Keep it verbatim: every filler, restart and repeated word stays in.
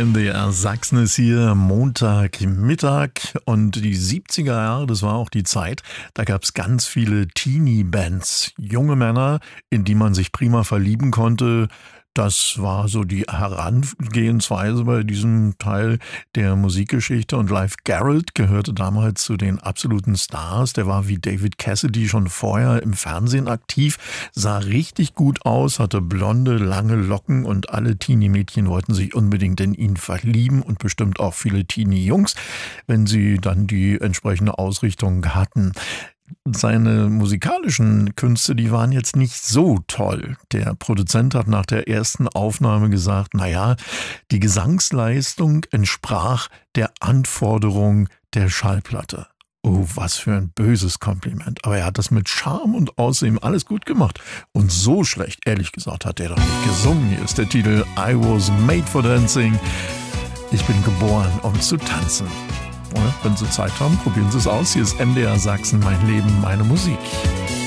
M D R Sachsen ist hier, Montagmittag, und die siebziger Jahre, das war auch die Zeit, da gab es ganz viele Teenie-Bands, junge Männer, in die man sich prima verlieben konnte. Das war so die Herangehensweise bei diesem Teil der Musikgeschichte. Und Leif Garrett gehörte damals zu den absoluten Stars. Der war wie David Cassidy schon vorher im Fernsehen aktiv, sah richtig gut aus, hatte blonde, lange Locken und alle Teenie-Mädchen wollten sich unbedingt in ihn verlieben und bestimmt auch viele Teenie-Jungs, wenn sie dann die entsprechende Ausrichtung hatten. Seine musikalischen Künste, die waren jetzt nicht so toll. Der Produzent hat nach der ersten Aufnahme gesagt, naja, die Gesangsleistung entsprach der Anforderung der Schallplatte. Oh, was für ein böses Kompliment. Aber er hat das mit Charme und Aussehen alles gut gemacht. Und so schlecht, ehrlich gesagt, hat er doch nicht gesungen. Hier ist der Titel I Was Made for Dancing. Ich bin geboren, um zu tanzen. Wenn Sie Zeit haben, probieren Sie es aus. Hier ist M D R Sachsen, mein Leben, meine Musik.